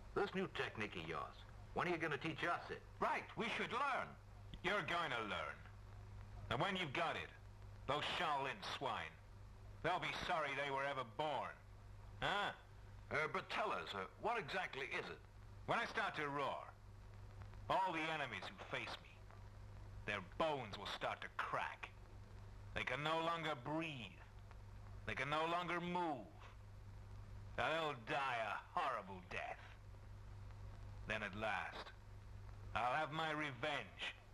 This new technique of yours, when are you going to teach us it? Right, we should learn. You're going to learn. And when you've got it, those Shaolin swine, they'll be sorry they were ever born. Huh? But tell us, what exactly is it? When I start to roar, all the enemies who face me, their bones will start to crack. They can no longer breathe. They can no longer move. They'll die a horrible death. Then at last, I'll have my revenge.